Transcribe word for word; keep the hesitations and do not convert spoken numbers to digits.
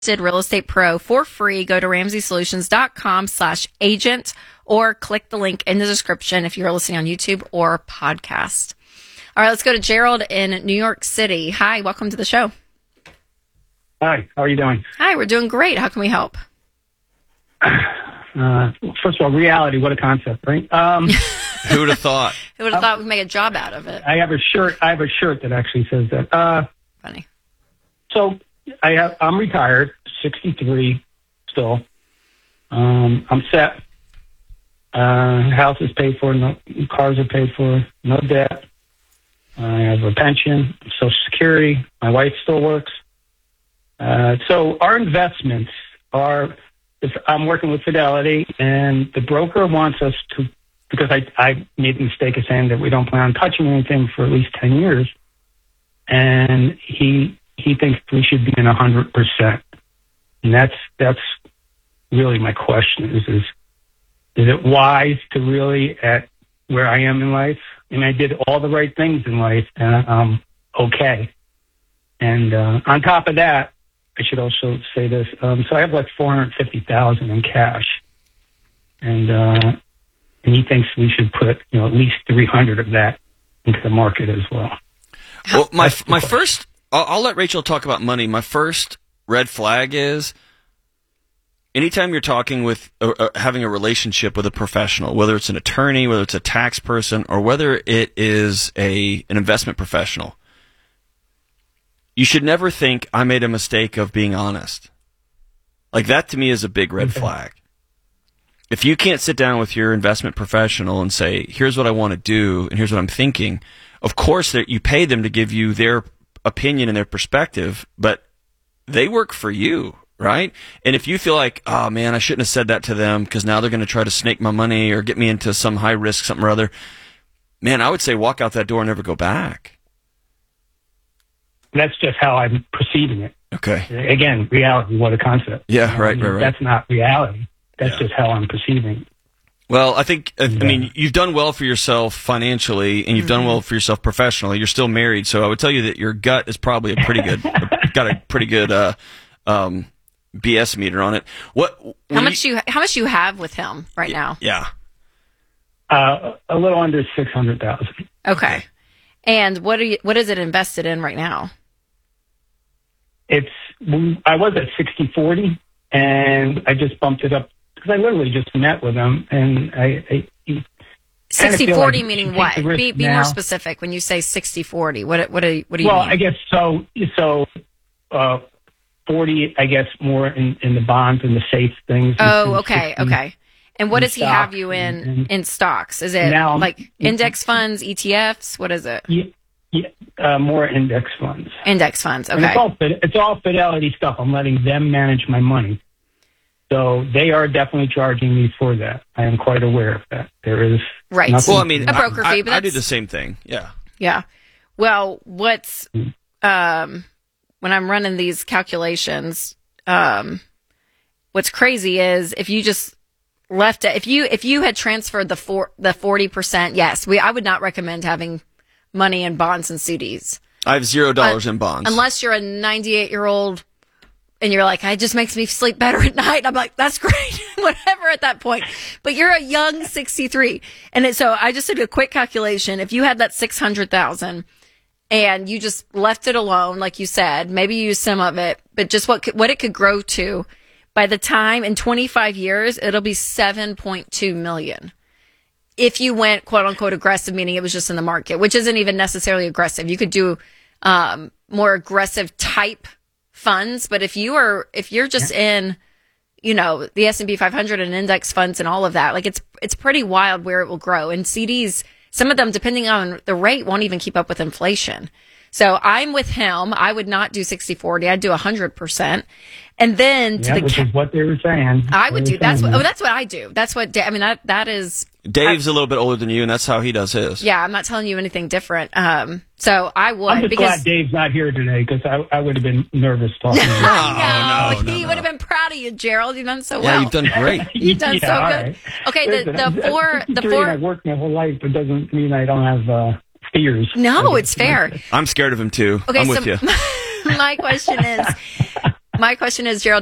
Real Estate Pro for free. Go to ramsey solutions dot com slash agent or click the link in the description if you're listening on YouTube or podcast. All right, let's go to Gerald in New York City. Hi, welcome to the show. Hi, how are you doing? Hi, we're doing great. How can we help? Uh, first of all, reality, what a concept, right? Um, Who would have thought? Who would have thought we'd make a job out of it? I have a shirt. I have a shirt that actually says that. Uh, Funny. So I have, I'm retired, sixty-three still. Um, I'm set. Uh, house is paid for. No, cars are paid for. No debt. I have a pension, Social Security. My wife still works. Uh, so our investments are, if I'm working with Fidelity, and the broker wants us to, because I, I made the mistake of saying that we don't plan on touching anything for at least ten years. And he, he thinks we should be in a hundred percent. And that's, that's really my question is, is, is it wise to really at where I am in life? And I did all the right things in life and I'm okay. And, uh, on top of that, I should also say this. Um, so I have like four hundred fifty thousand in cash, and uh, and he thinks we should put you know at least three hundred of that into the market as well. Well, my my first, I'll, I'll let Rachel talk about money. My first red flag is anytime you're talking with, uh, uh, having a relationship with a professional, whether it's an attorney, whether it's a tax person, or whether it is a an investment professional. You should never think I made a mistake of being honest. Like that to me is a big red flag. If you can't sit down with your investment professional and say, here's what I want to do and here's what I'm thinking, of course that you pay them to give you their opinion and their perspective, but they work for you, right? And if you feel like, oh man, I shouldn't have said that to them because now they're going to try to snake my money or get me into some high risk something or other, man, I would say walk out that door and never go back. That's just how I'm perceiving it. Okay. Again, reality, what a concept. Yeah, right, I mean, right, right. That's not reality. That's Yeah. just how I'm perceiving it. Well, I think, I Yeah. mean, you've done well for yourself financially, and you've done well for yourself professionally. You're still married, so I would tell you that your gut is probably a pretty good, got a pretty good uh, um, B S meter on it. What? How much you how much you have with him right now? Yeah. Uh, a little under six hundred thousand. Okay. And what are you, what is it invested in right now? It's I was at sixty forty, and I just bumped it up because I literally just met with him, and I. I he, sixty forty like meaning what? Be, be more specific when you say sixty forty. What what do what do you well, mean? I guess so. So, uh, forty, I guess, more in, in the bonds and the safe things. Oh, okay, okay. And what does he stocks have you in and- and- in stocks? Is it Now- like index funds, E T Fs? What is it? Yeah, yeah, uh, more index funds. Index funds. And it's Okay. all Fid- it's all Fidelity stuff. I'm letting them manage my money, so they are definitely charging me for that. I am quite aware of that. There is Right. nothing- Well, I mean, A broker I, fee, but I, I do that's- the same thing. Yeah. Yeah. Well, what's um when I'm running these calculations, um what's crazy is if you just left it, if you if you had transferred the four the forty percent, yes, we I would not recommend having money in bonds and C Ds. I have zero dollars in bonds. Unless you're a ninety-eight year old and you're like, it just makes me sleep better at night. I'm like, that's great, whatever at that point. But you're a young sixty-three. And it, so I just did a quick calculation. If you had that six hundred thousand and you just left it alone, like you said, maybe you use some of it, but just what could, what it could grow to, by the time in twenty-five years, it'll be seven point two million. If you went quote unquote aggressive, meaning it was just in the market, which isn't even necessarily aggressive. You could do um, more aggressive type funds, but if you are, if you're just in, you know, the S and P five hundred and index funds and all of that, like it's, it's pretty wild where it will grow. And C Ds, some of them, depending on the rate, won't even keep up with inflation. So I'm with him. I would not do sixty forty. I'd do one hundred percent. And then to yeah, the which ca- is what they were saying. I would They do were that's saying what that. oh that's what I do. That's what Da- I mean that that is Dave's a little bit older than you, and that's how he does his. yeah, I'm not telling you anything different. Um so I would I'm just because glad Dave's not here today because I, I would have been nervous talking to him. no, no, no, he no. would have been proud of you, Gerald. You've done so Yeah, well. you've done great. You've done Yeah, so all good. right. Okay, the, Listen, the I'm four the fifty-three and I've four worked my whole life, but doesn't mean I don't have uh, fears. No, it's fair. I'm scared of him too. Okay, I'm with so you. my question is my question is, Gerald,